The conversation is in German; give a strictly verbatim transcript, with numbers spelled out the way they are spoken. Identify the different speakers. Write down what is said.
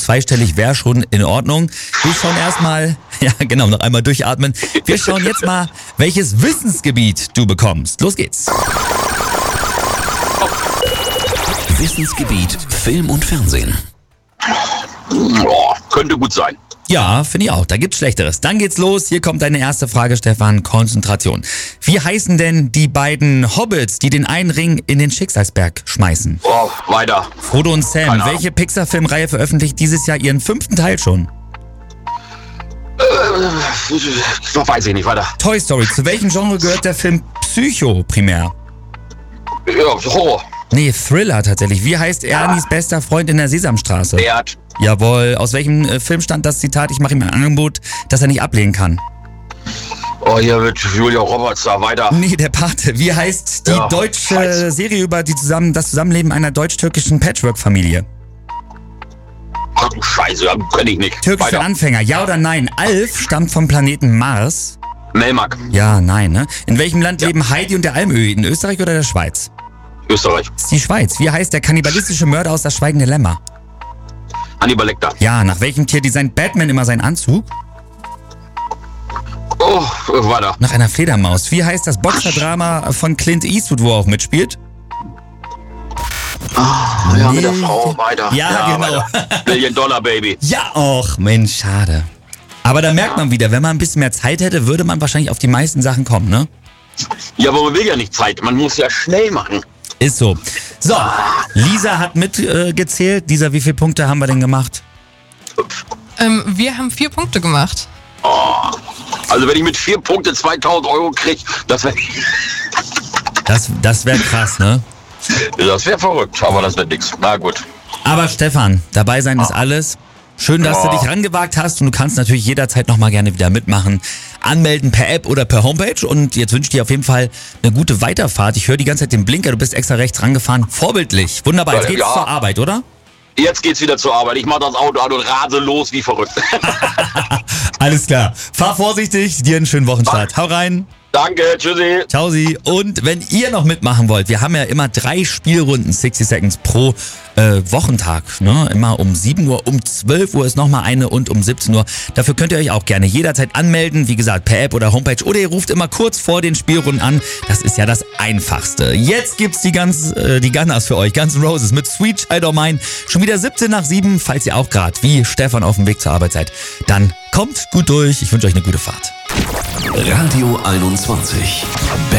Speaker 1: zweistellig wäre schon in Ordnung. Wir schauen erstmal, ja genau, noch einmal durchatmen. Wir schauen jetzt mal, welches Wissensgebiet du bekommst. Los geht's.
Speaker 2: Wissensgebiet Film und Fernsehen.
Speaker 3: Oh, könnte gut sein.
Speaker 1: Ja, finde ich auch. Da gibt's Schlechteres. Dann geht's los. Hier kommt deine erste Frage, Stefan. Konzentration. Wie heißen denn die beiden Hobbits, die den einen Ring in den Schicksalsberg schmeißen?
Speaker 3: Oh, weiter.
Speaker 1: Frodo und Sam.
Speaker 3: Keine Ahnung.
Speaker 1: Welche Pixar-Filmreihe veröffentlicht dieses Jahr ihren fünften Teil schon?
Speaker 3: Äh, weiß ich nicht, weiter.
Speaker 1: Toy Story. Zu welchem Genre gehört der Film Psycho primär?
Speaker 3: Ja, Horror.
Speaker 1: Nee, Thriller tatsächlich. Wie heißt Ernies bester Freund in der Sesamstraße?
Speaker 3: Bert.
Speaker 1: Jawohl. Aus welchem äh, Film stand das Zitat, ich mache ihm ein Angebot, das er nicht ablehnen kann?
Speaker 3: Oh, hier wird Julia Roberts da weiter.
Speaker 1: Nee, der Pate. Wie heißt die
Speaker 3: Ja,
Speaker 1: deutsche
Speaker 3: Scheiße.
Speaker 1: Serie über die zusammen, das Zusammenleben einer deutsch-türkischen Patchwork-Familie?
Speaker 3: Ach du Scheiße, kenn ich nicht.
Speaker 1: Türkische
Speaker 3: Weiter.
Speaker 1: Anfänger, ja oder nein? Alf stammt vom Planeten Mars.
Speaker 3: Melmark,
Speaker 1: Ja, nein, ne? In welchem Land
Speaker 3: Ja.
Speaker 1: leben Heidi und der Almöhi? In Österreich oder der Schweiz?
Speaker 3: Österreich.
Speaker 1: Das ist die Schweiz. Wie heißt der kannibalistische Mörder aus Das Schweigende Lämmer?
Speaker 3: Hannibal Lecter.
Speaker 1: Ja, nach welchem Tier designt Batman immer seinen Anzug?
Speaker 3: Oh, äh, weiter.
Speaker 1: Nach einer Fledermaus. Wie heißt das Boxerdrama von Clint Eastwood, wo er auch mitspielt?
Speaker 3: Ah, ja, mit der
Speaker 1: Nee.
Speaker 3: Frau, weiter.
Speaker 1: Ja, genau.
Speaker 3: Weiter. Million Dollar Baby.
Speaker 1: Ja, och, Mensch, schade. Aber da merkt man wieder, wenn man ein bisschen mehr Zeit hätte, würde man wahrscheinlich auf die meisten Sachen kommen, ne?
Speaker 3: Ja, aber man will ja nicht Zeit. Man muss ja schnell machen.
Speaker 1: Ist so. So, Lisa hat mitgezählt. Äh, gezählt. Lisa, wie viele Punkte haben wir denn gemacht?
Speaker 4: Ähm, wir haben vier Punkte gemacht.
Speaker 3: Also wenn ich mit vier Punkten zweitausend Euro kriege, das wäre
Speaker 1: Das, das wäre krass, ne?
Speaker 3: das wär verrückt. Aber das wird nix. Na gut.
Speaker 1: Aber Stefan, dabei sein ist alles. Schön, dass du dich rangewagt hast und du kannst natürlich jederzeit nochmal gerne wieder mitmachen. Anmelden per App oder per Homepage und jetzt wünsche ich dir auf jeden Fall eine gute Weiterfahrt. Ich höre die ganze Zeit den Blinker, du bist extra rechts rangefahren. Vorbildlich. Wunderbar, jetzt geht's
Speaker 3: Ja.
Speaker 1: zur Arbeit, oder?
Speaker 3: Jetzt geht's wieder zur Arbeit. Ich mach das Auto an und rase los wie verrückt.
Speaker 1: Alles klar. Fahr vorsichtig, dir einen schönen Wochenstart. Hau rein.
Speaker 3: Danke, tschüssi.
Speaker 1: Ciao Sie. Und wenn ihr noch mitmachen wollt, wir haben ja immer drei Spielrunden sixty Seconds pro äh, Wochentag. Ne? Immer um sieben Uhr, um zwölf Uhr ist nochmal eine und um siebzehn Uhr. Dafür könnt ihr euch auch gerne jederzeit anmelden. Wie gesagt, per App oder Homepage. Oder ihr ruft immer kurz vor den Spielrunden an. Das ist ja das Einfachste. Jetzt gibt's die, ganz, äh, die Gunners für euch. Guns N' Roses mit Sweet Child O' Mine. Schon wieder siebzehn nach sieben. Falls ihr auch gerade wie Stefan auf dem Weg zur Arbeit seid, dann kommt gut durch. Ich wünsche euch eine gute Fahrt.
Speaker 2: Radio einundzwanzig.